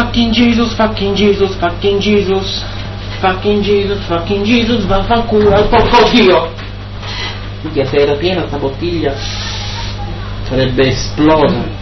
fucking Jesus, fucking Jesus, fucking Jesus, fucking Jesus, fucking Jesus, vaffanculo al porco Dio. Minchia, se era piena sta bottiglia sarebbe esplosa.